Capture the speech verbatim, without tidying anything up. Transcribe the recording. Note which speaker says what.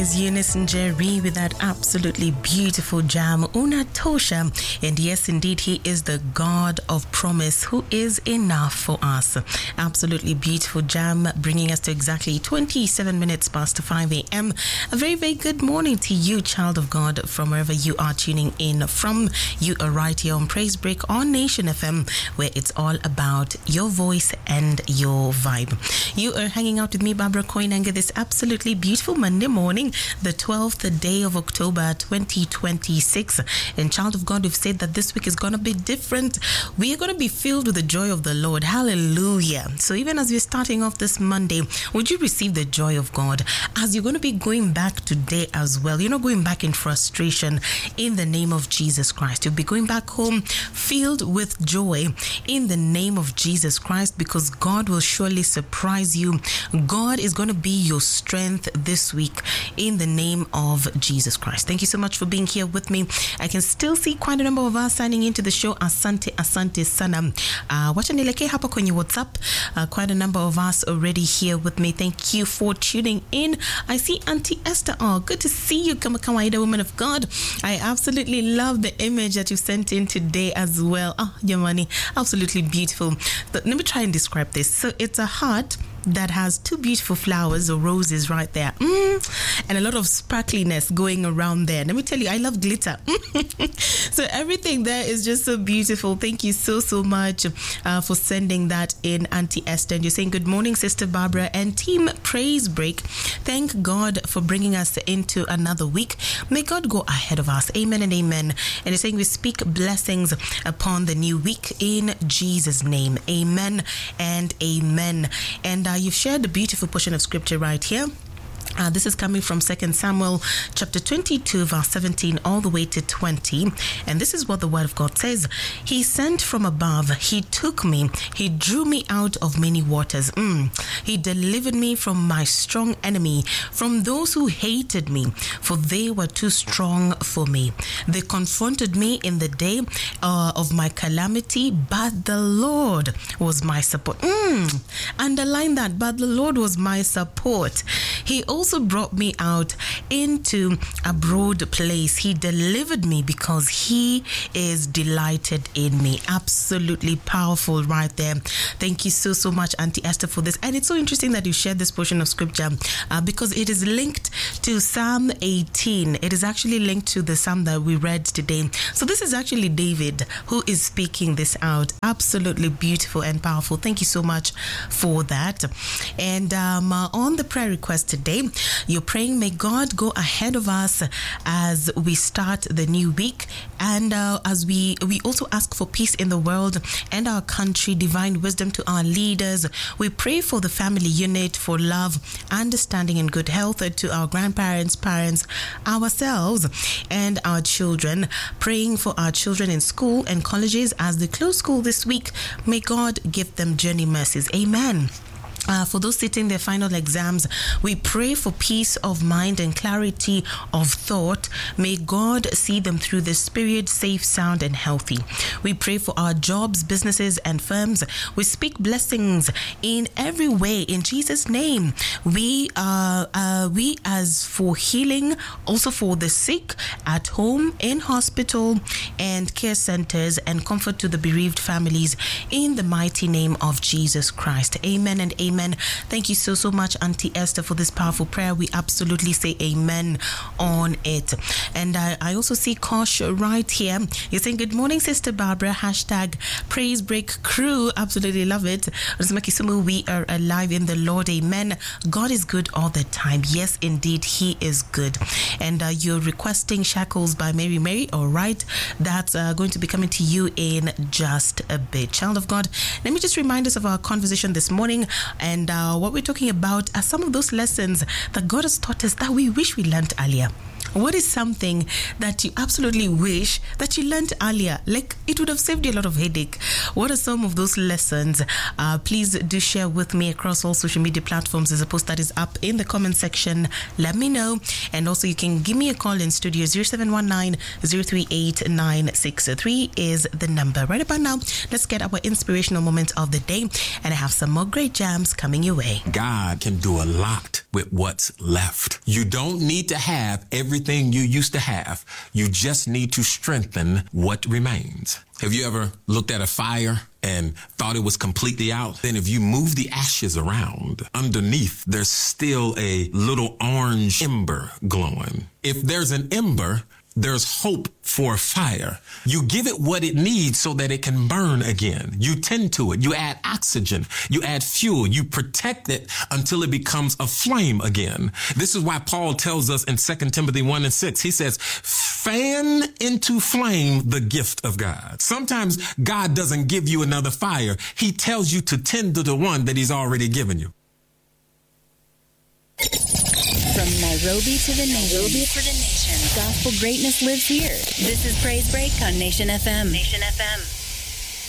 Speaker 1: Is Eunice and Jerry with that absolutely beautiful jam, Una Tosha. And yes, indeed, he is the God of promise who is enough for us. Absolutely beautiful jam, bringing us to exactly twenty-seven minutes past five a.m. A very, very good morning to you, child of God, from wherever you are tuning in from. You are right here on Praise Break on Nation F M, where it's all about your voice and your vibe. You are hanging out with me, Barbara Koinange, this absolutely beautiful Monday morning, the twelfth day of October twenty twenty-six. And child of God, we've said that this week is going to be different. We are going to be filled with the joy of the Lord. Hallelujah. So even as we're starting off this Monday, would you receive the joy of God as you're going to be going back today as well? You're not going back in frustration in the name of Jesus Christ. You'll be going back home filled with joy in the name of Jesus Christ, because God will surely surprise you. God is going to be your strength this week in the name of Jesus Christ. Thank you so much for being here with me. I can still see quite a number of us signing into the show. Asante, asante sana. Uh, wacha nileke hapa kwenye WhatsApp. Uh, quite a number of us already here with me. Thank you for tuning in. I see Auntie Esther. Oh, good to see you, kama kawaida, woman of God. I absolutely love the image that you sent in today as well. Oh, Yamani, absolutely beautiful. But let me try and describe this. So it's a heart that has two beautiful flowers or roses right there, mm, and a lot of sparkliness going around there. Let me tell you, I love glitter. So everything there is just so beautiful. Thank you so so much uh, for sending that in, Auntie Esther. And you're saying good morning, Sister Barbara and team Praise Break. Thank God for bringing us into another week. May God go ahead of us. Amen and amen. And you're saying we speak blessings upon the new week in Jesus' name. Amen and amen. And Uh, you've shared a beautiful portion of scripture right here. Uh, this is coming from Second Samuel chapter twenty-two, verse seventeen, all the way to twenty. And this is what the word of God says. He sent from above. He took me. He drew me out of many waters. Mm. He delivered me from my strong enemy, from those who hated me, for they were too strong for me. They confronted me in the day uh, of my calamity, but the Lord was my support. Mm. Underline that. But the Lord was my support. He also brought me out into a broad place. He delivered me because he is delighted in me. Absolutely powerful right there. Thank you so, so much, Auntie Esther, for this. And it's so interesting that you shared this portion of scripture uh, because it is linked to Psalm eighteen. It is actually linked to the Psalm that we read today. So this is actually David who is speaking this out. Absolutely beautiful and powerful. Thank you so much for that. And um, uh, on the prayer request today, you're praying, may God go ahead of us as we start the new week, and uh, as we we also ask for peace in the world and our country, divine wisdom to our leaders. We pray for the family unit, for love, understanding, and good health to our grandparents, parents, ourselves, and our children. Praying for our children in school and colleges as they close school this week. May God give them journey mercies. Amen. Uh, for those sitting their final exams, we pray for peace of mind and clarity of thought. May God see them through this period safe, sound, and healthy. We pray for our jobs, businesses, and firms. We speak blessings in every way in Jesus' name. We uh, uh, we as for healing, also for the sick at home, in hospital, and care centers, and comfort to the bereaved families in the mighty name of Jesus Christ. Amen and amen. Amen. Thank you so, so much, Auntie Esther, for this powerful prayer. We absolutely say amen on it. And I, I also see Kosh right here. You're saying, good morning, Sister Barbara. Hashtag Praise Break Crew. Absolutely love it. We are alive in the Lord. Amen. God is good all the time. Yes, indeed, he is good. And uh, you're requesting Shackles by Mary Mary. All right. That's uh, going to be coming to you in just a bit. Child of God, let me just remind us of our conversation this morning. And uh, what we're talking about are some of those lessons that God has taught us that we wish we learned earlier. What is something that you absolutely wish that you learned earlier? Like, it would have saved you a lot of headache. What are some of those lessons? Uh, please do share with me across all social media platforms. There's a post that is up in the comment section. Let me know. And also you can give me a call in studio. Zero seven one nine zero three eight nine six three is the number. Right about now, let's get our inspirational moment of the day, and I have some more great jams coming your way.
Speaker 2: God can do a lot with what's left. You don't need to have everything you used to have. You just need to strengthen what remains. Have you ever looked at a fire and thought it was completely out? Then if you move the ashes around, underneath, there's still a little orange ember glowing. If there's an ember, there's hope for a fire. You give it what it needs so that it can burn again. You tend to it. You add oxygen. You add fuel. You protect it until it becomes a flame again. This is why Paul tells us in Second Timothy one and six, he says, fan into flame the gift of God. Sometimes God doesn't give you another fire. He tells you to tend to the one that he's already given you.
Speaker 3: From Nairobi to the nation. Nairobi to the nation. Gospel greatness lives here. This is Praise Break on Nation F M. Nation F M.